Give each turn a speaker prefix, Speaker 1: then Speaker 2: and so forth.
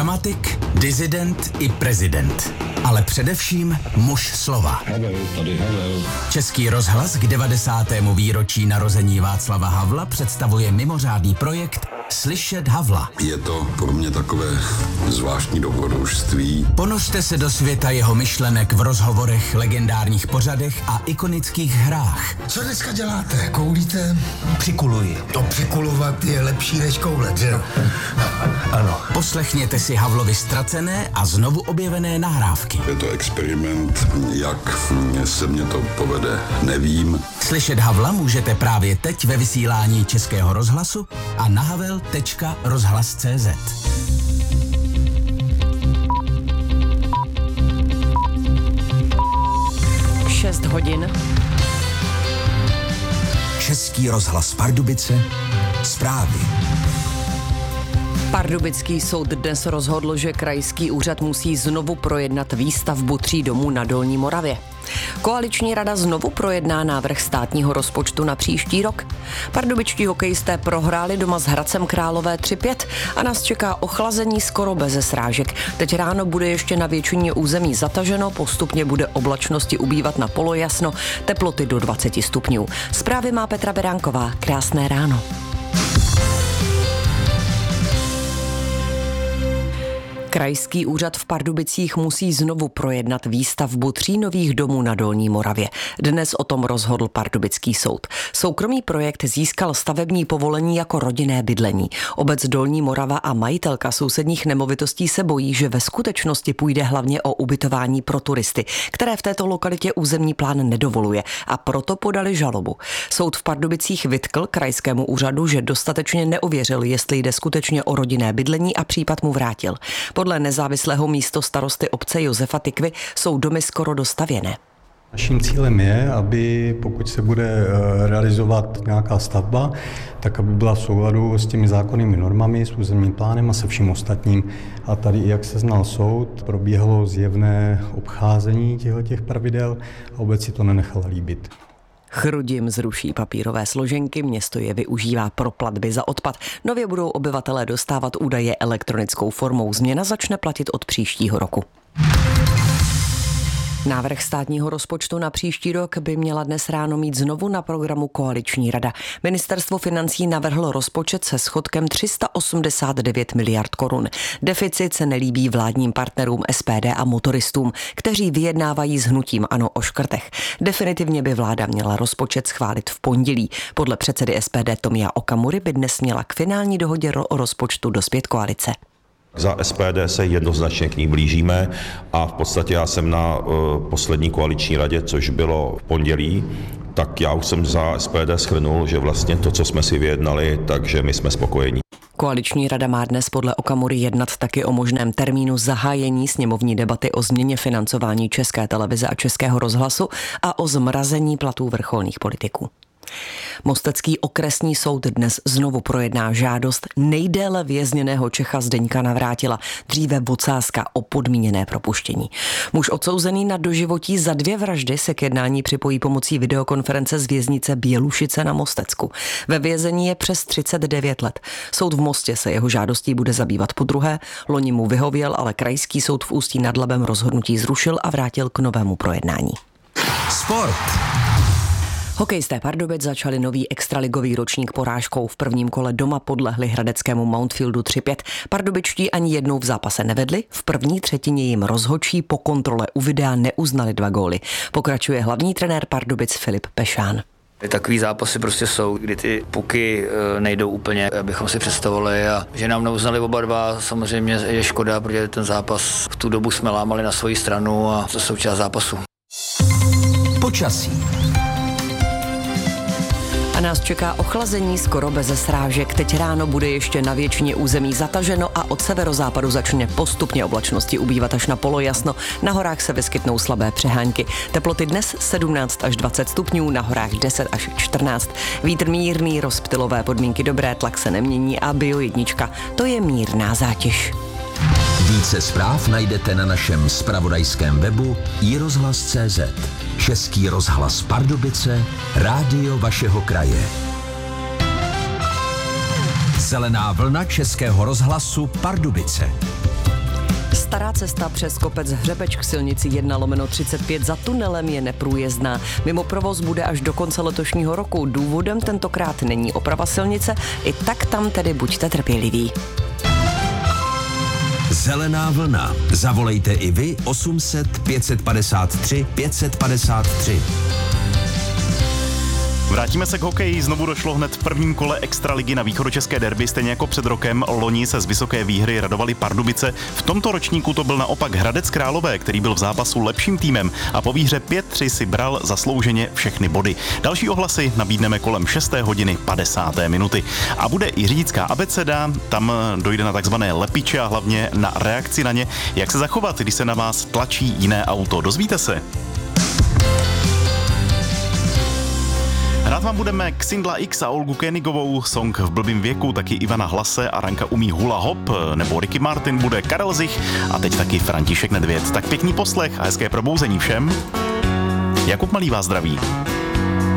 Speaker 1: Dramatik, disident i prezident. Ale především muž slova.
Speaker 2: Havel.
Speaker 1: Český rozhlas k 90. výročí narození Václava Havla představuje mimořádný projekt Slyšet Havla.
Speaker 2: Je to pro mě takové zvláštní dobrodružství.
Speaker 1: Ponořte se do světa jeho myšlenek v rozhovorech, legendárních pořadech a ikonických hrách.
Speaker 3: Co dneska děláte? Koulíte? Přikuluji. To přikulovat je lepší než koulet, že jo? Ano.
Speaker 1: Poslechněte si Havlovi ztracené a znovu objevené nahrávky.
Speaker 2: Je to experiment, jak se mně to povede, nevím.
Speaker 1: Slyšet Havla můžete právě teď ve vysílání Českého rozhlasu a na havel.rozhlas.cz.
Speaker 4: 6 hodin.
Speaker 1: Český rozhlas Pardubice. Zprávy.
Speaker 4: Pardubický soud dnes rozhodl, že krajský úřad musí znovu projednat výstavbu 3 domů na Dolní Moravě. Koaliční rada znovu projedná návrh státního rozpočtu na příští rok. Pardubičtí hokejisté prohráli doma s Hradcem Králové 3-5 a nás čeká ochlazení skoro beze srážek. Teď ráno bude ještě na většině území zataženo, postupně bude oblačnosti ubývat na polojasno, teploty do 20 stupňů. Zprávy má Petra Beránková. Krásné ráno. Krajský úřad v Pardubicích musí znovu projednat výstavbu 3 nových domů na Dolní Moravě. Dnes o tom rozhodl pardubický soud. Soukromý projekt získal stavební povolení jako rodinné bydlení. Obec Dolní Morava a majitelka sousedních nemovitostí se bojí, že ve skutečnosti půjde hlavně o ubytování pro turisty, které v této lokalitě územní plán nedovoluje, a proto podali žalobu. Soud v Pardubicích vytkl krajskému úřadu, že dostatečně neověřil, jestli jde skutečně o rodinné bydlení, a případ mu vrátil. Podle nezávislého místostarosty obce Josefa Tykvy jsou domy skoro dostavěné.
Speaker 5: Naším cílem je, aby pokud se bude realizovat nějaká stavba, tak aby byla v souladu s těmi zákonnými normami, s územním plánem a se vším ostatním. A tady, jak se znal soud, probíhalo zjevné obcházení těch pravidel a obec si to nenechala líbit.
Speaker 4: Chrudim zruší papírové složenky, město je využívá pro platby za odpad. Nově budou obyvatelé dostávat údaje elektronickou formou. Změna začne platit od příštího roku. Návrh státního rozpočtu na příští rok by měla dnes ráno mít znovu na programu koaliční rada. Ministerstvo financí navrhlo rozpočet se schodkem 389 miliard korun. Deficit se nelíbí vládním partnerům SPD a motoristům, kteří vyjednávají s hnutím ANO o škrtech. Definitivně by vláda měla rozpočet schválit v pondělí. Podle předsedy SPD Tomia Okamury by dnes měla k finální dohodě o rozpočtu dospět koalice.
Speaker 6: Za SPD se jednoznačně k ní blížíme a v podstatě já jsem na poslední koaliční radě, což bylo v pondělí, tak já už jsem za SPD shrnul, že vlastně to, co jsme si vyjednali, takže my jsme spokojení.
Speaker 4: Koaliční rada má dnes podle Okamury jednat taky o možném termínu zahájení sněmovní debaty o změně financování České televize a Českého rozhlasu a o zmrazení platů vrcholných politiků. Mostecký okresní soud dnes znovu projedná žádost nejdéle vězněného Čecha Zdeňka Navrátila, dříve Vocáska, o podmíněné propuštění. Muž odsouzený na doživotí za 2 vraždy se k jednání připojí pomocí videokonference z věznice Bělušice na Mostecku. Ve vězení je přes 39 let. Soud v Mostě se jeho žádostí bude zabývat podruhé. Loni mu vyhověl, ale krajský soud v Ústí nad Labem rozhodnutí zrušil a vrátil k novému projednání.
Speaker 1: Sport.
Speaker 4: Hokejisté Pardubic začali nový extraligový ročník porážkou. V prvním kole doma podlehli hradeckému Mountfieldu 3-5. Pardubičtí ani jednou v zápase nevedli. V první třetině jim rozhodčí po kontrole u videa neuznali 2 góly. Pokračuje hlavní trenér Pardubic Filip Pešán.
Speaker 7: Takový zápasy prostě jsou, kdy ty puky nejdou úplně, abychom si představovali, a že nám neuznali oba dva, samozřejmě je škoda, protože ten zápas v tu dobu jsme lámali na svoji stranu a to součást zápasu.
Speaker 1: Počasí.
Speaker 4: A nás čeká ochlazení skoro beze srážek. Teď ráno bude ještě na většině území zataženo a od severozápadu začne postupně oblačnosti ubývat až na polojasno. Na horách se vyskytnou slabé přehánky. Teploty dnes 17 až 20 stupňů, na horách 10 až 14. Vítr mírný, rozptylové podmínky dobré, tlak se nemění a Bio1, to je mírná zátěž.
Speaker 1: Více zpráv najdete na našem zpravodajském webu iRozhlas.cz. Český rozhlas Pardubice, rádio vašeho kraje. Zelená vlna Českého rozhlasu Pardubice.
Speaker 4: Stará cesta přes kopec Hřebeč k silnici 1/35 za tunelem je neprůjezdná. Mimo provoz bude až do konce letošního roku. Důvodem tentokrát není oprava silnice, i tak tam tedy buďte trpěliví.
Speaker 1: Zelená vlna. Zavolejte i vy 800 553 553.
Speaker 8: Vrátíme se k hokeji, znovu došlo hned v prvním kole extraligy na východočeské derby, stejně jako před rokem. Loni se z vysoké výhry radovali Pardubice. V tomto ročníku to byl naopak Hradec Králové, který byl v zápasu lepším týmem a po výhře 5-3 si bral zaslouženě všechny body. Další ohlasy nabídneme kolem 6:50 minuty. A bude i řidičská abeceda, tam dojde na takzvané lepiče a hlavně na reakci na ně. Jak se zachovat, když se na vás tlačí jiné auto? Dozvíte se. Hrát vám budeme Xindla X a Olgu Koenigovou, song V blbým věku, taky Ivana Hlase a Ranka umí hula hop, nebo Ricky Martin bude Karel Zich a teď taky František Nedvěd. Tak pěkný poslech a hezké probouzení všem. Jakub Malý vás zdraví.